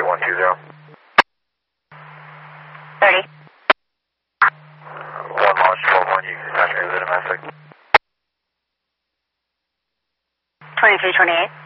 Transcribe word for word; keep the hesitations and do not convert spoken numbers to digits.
eight one two zero. thirty. one launch twelve one, you can pass me the domestic. twenty-three twenty-eight.